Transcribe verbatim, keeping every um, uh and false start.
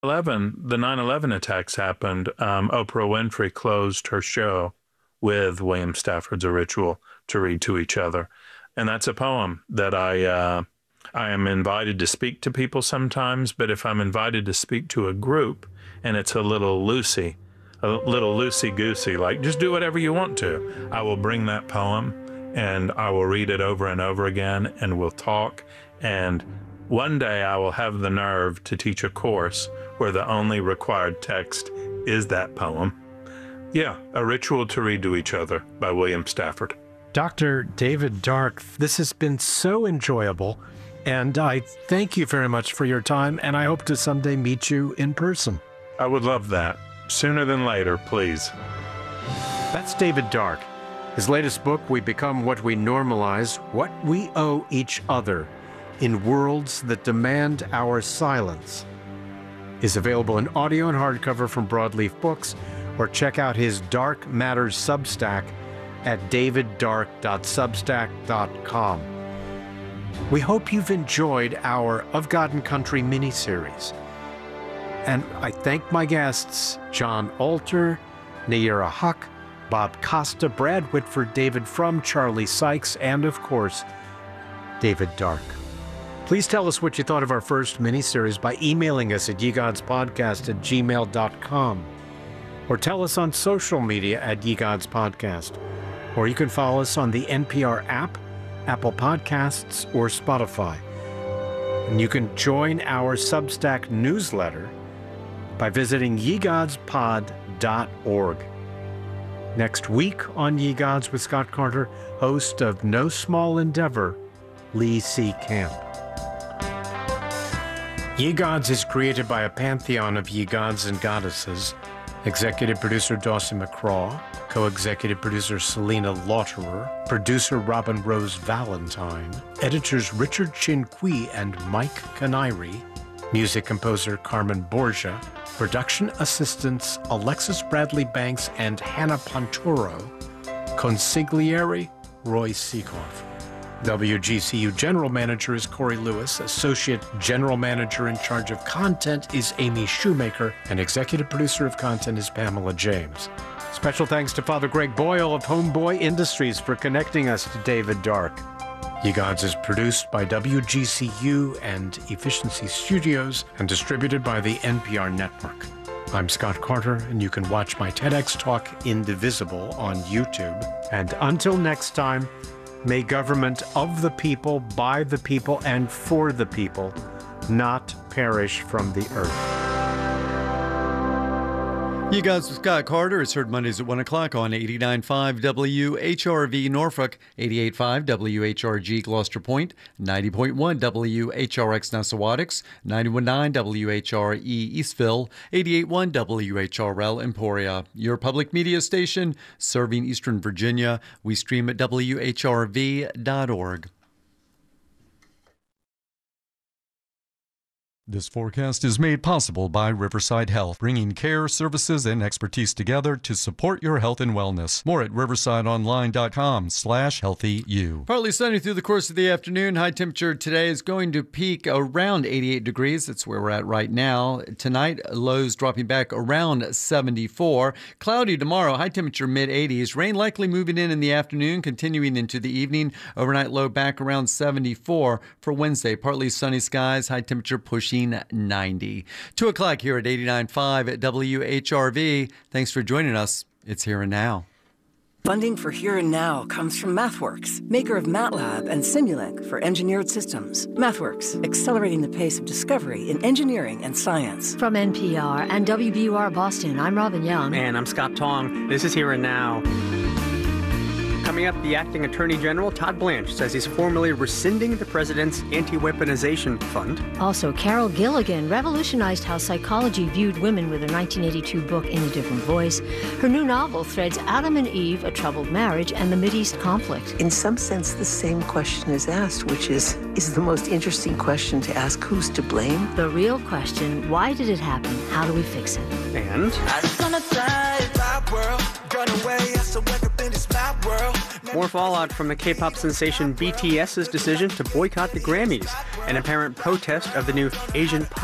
eleven, the nine eleven attacks happened, um, Oprah Winfrey closed her show with William Stafford's A Ritual to Read to Each Other. And that's a poem that I uh, I am invited to speak to people sometimes, but if I'm invited to speak to a group and it's a little loosey, a little loosey-goosey, like just do whatever you want to, I will bring that poem and I will read it over and over again and we'll talk. And one day I will have the nerve to teach a course where the only required text is that poem. Yeah, A Ritual to Read to Each Other by William Stafford. Doctor David Dark, this has been so enjoyable, and I thank you very much for your time, and I hope to someday meet you in person. I would love that. Sooner than later, please. That's David Dark. His latest book, We Become What We Normalize, What We Owe Each Other in Worlds That Demand Our Silence, is available in audio and hardcover from Broadleaf Books, or check out his Dark Matters Substack at david dark dot substack dot com. We hope you've enjoyed our Of God and Country miniseries. And I thank my guests, John Alter, Nayyirah Huq, Bob Costa, Brad Whitford, David Frum, Charlie Sykes, and of course, David Dark. Please tell us what you thought of our first miniseries by emailing us at yegodspodcast at gmail dot com, or tell us on social media at yegodspodcast, or you can follow us on the N P R app, Apple Podcasts, or Spotify. And you can join our Substack newsletter by visiting ye gods pod dot org. Next week on Ye Gods with Scott Carter, host of No Small Endeavor, Lee C. Camp. Ye Gods is created by a pantheon of ye gods and goddesses. Executive producer Dawson McCraw, co-executive producer Selena Lauterer, producer Robin Rose Valentine, editors Richard Chinqui and Mike Canary, music composer Carmen Borgia, production assistants Alexis Bradley Banks and Hannah Ponturo, consigliere Roy Seekoff. W G C U General Manager is Corey Lewis, Associate General Manager in charge of content is Amy Shoemaker, and Executive Producer of Content is Pamela James. Special thanks to Father Greg Boyle of Homeboy Industries for connecting us to David Dark. Ye Gods is produced by W G C U and Efficiency Studios and distributed by the N P R Network. I'm Scott Carter, and you can watch my TEDx talk Indivisible on YouTube. And until next time, may government of the people, by the people, and for the people not perish from the earth. You Guys with Scott Carter is heard Mondays at one o'clock on eighty-nine point five W H R V Norfolk, eighty-eight point five W H R G Gloucester Point, ninety point one W H R X Nessawadox, ninety point nine W H R E Eastville, eighty-eight point one W H R L Emporia. Your public media station serving Eastern Virginia. We stream at W H R V dot org. This forecast is made possible by Riverside Health, bringing care, services, and expertise together to support your health and wellness. More at riversideonline.com slash healthyu. Partly sunny through the course of the afternoon. High temperature today is going to peak around eighty-eight degrees. That's where we're at right now. Tonight, lows dropping back around seventy-four. Cloudy tomorrow, high temperature mid eighties. Rain likely moving in in the afternoon, continuing into the evening. Overnight low back around seventy-four. For Wednesday, partly sunny skies, high temperature pushing ninety. Two o'clock here at eighty-nine point five at W H R V. Thanks for joining us. It's Here and Now. Funding for Here and Now comes from MathWorks, maker of MATLAB and Simulink for engineered systems. MathWorks, accelerating the pace of discovery in engineering and science. From N P R and W B U R Boston, I'm Robin Young. And I'm Scott Tong. This is Here and Now. Coming up, the acting Attorney General, Todd Blanche, says he's formally rescinding the president's anti-weaponization fund. Also, Carol Gilligan revolutionized how psychology viewed women with her nineteen eighty-two book, In a Different Voice. Her new novel threads Adam and Eve, a troubled marriage, and the Mideast conflict. In some sense, the same question is asked, which is, is the most interesting question to ask, who's to blame? The real question, why did it happen? How do we fix it? And more fallout from the K-pop sensation BTS's decision to boycott the Grammys, an apparent protest of the new Asian pop